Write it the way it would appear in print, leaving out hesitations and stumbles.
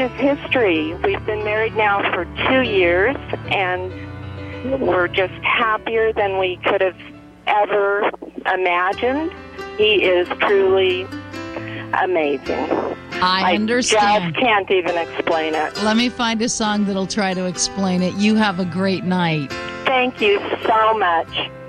It's history. We've been married now for 2 years, and we're just happier than we could have ever imagined. He is truly amazing. I understand. I just can't even explain it. Let me find a song that'll try to explain it. You have a great night. Thank you so much.